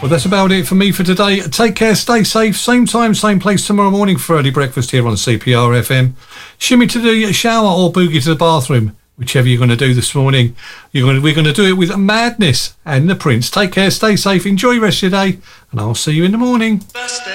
Well, that's about it for me for today. Take care, stay safe. Same time, same place tomorrow morning for early breakfast here on CPR FM. Shimmy to the shower or boogie to the bathroom, whichever you're going to do this morning. We're going to do it with Madness and the Prince. Take care, stay safe, enjoy the rest of your day, and I'll see you in the morning.